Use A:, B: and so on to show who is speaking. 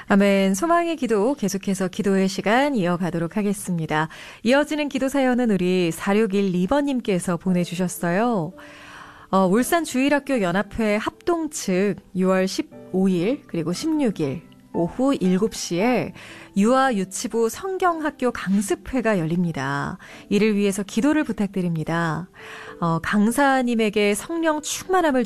A: 아멘. 소망의 기도 계속해서 기도의 시간 이어가도록 하겠습니다. 이어지는 기도 사연은 우리 4612번님께서 보내주셨어요. 울산 주일학교 연합회 합동 측 6월 15일 그리고 16일 오후 7시에 유아 유치부 성경학교 강습회가 열립니다. 이를 위해서 기도를 부탁드립니다. 강사님에게 성령 충만함을